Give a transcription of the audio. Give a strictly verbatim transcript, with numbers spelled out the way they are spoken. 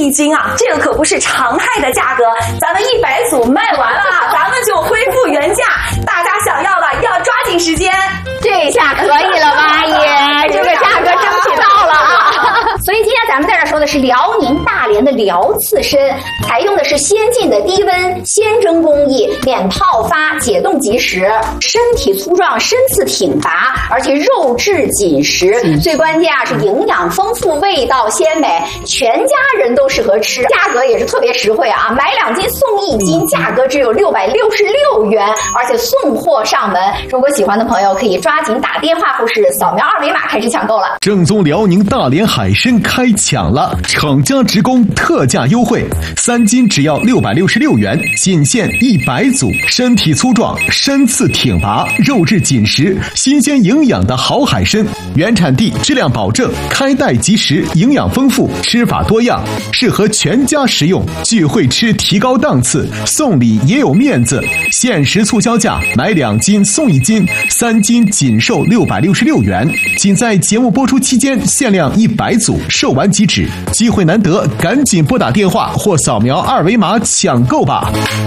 一斤啊，这个可不是常态的价格，咱们一百组卖完了，咱们就恢复原价，大家想要的要抓紧时间。 这下可以了吧也，这个价格争取到了啊！所以今天咱们在这说的是辽宁大连的辽刺参，采用的是先进的低温鲜蒸工艺，免泡发，解冻即食，身体粗壮，身次挺拔，而且肉质紧实，嗯、最关键啊是营养丰富，味道鲜美，全家人都适合吃，价格也是特别实惠啊！买两斤送一斤，价格只有六百六十六元，而且送货上门。如果喜欢的朋友可以抓紧打电话或是扫描二维码开始抢购了。 正宗辽宁大连海参开抢了，厂家职工特价优惠，三斤只要六百六十六元，仅限一百组，身体粗壮，身次挺拔，肉质紧实，新鲜营养的好海参，原产地，质量保证，开袋即食，营养丰富，吃法多样，适合全家食用，聚会吃提高档次，送礼也有面子。限时促销价，买两斤送一斤，三斤仅售六百六十六元，仅在节目播出期间限量一百组，售完即止，机会难得，赶紧拨打电话或扫描二维码抢购吧。